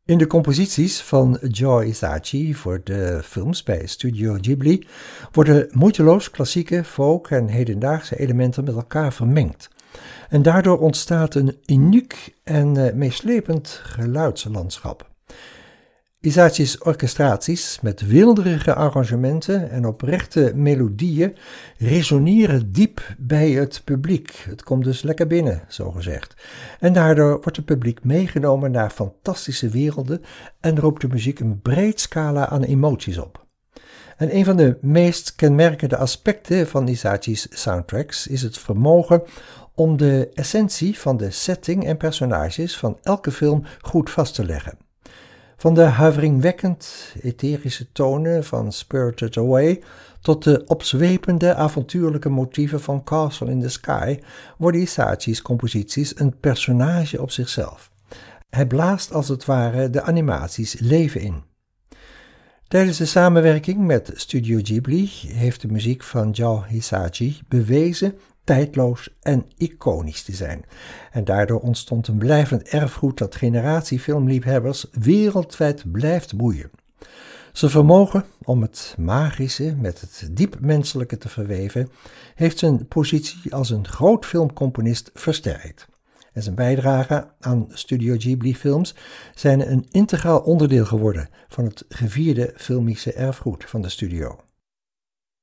In de composities van Joe Hisaishi voor de films bij Studio Ghibli worden moeiteloos klassieke, folk en hedendaagse elementen met elkaar vermengd. En daardoor ontstaat een uniek en meeslepend geluidslandschap. Hisaishi's orchestraties met weelderige arrangementen en oprechte melodieën resoneren diep bij het publiek. Het komt dus lekker binnen, zogezegd. En daardoor wordt het publiek meegenomen naar fantastische werelden en roept de muziek een breed scala aan emoties op. En een van de meest kenmerkende aspecten van Hisaishi's soundtracks is het vermogen om de essentie van de setting en personages van elke film goed vast te leggen. Van de huiveringwekkend etherische tonen van Spirited Away tot de opzwepende avontuurlijke motieven van Castle in the Sky worden Hisaishi's composities een personage op zichzelf. Hij blaast als het ware de animaties leven in. Tijdens de samenwerking met Studio Ghibli heeft de muziek van Joe Hisaishi bewezen tijdloos en iconisch te zijn. En daardoor ontstond een blijvend erfgoed dat generatie filmliefhebbers wereldwijd blijft boeien. Zijn vermogen om het magische met het diep menselijke te verweven heeft zijn positie als een groot filmcomponist versterkt. En zijn bijdrage aan Studio Ghibli films zijn een integraal onderdeel geworden van het gevierde filmische erfgoed van de studio.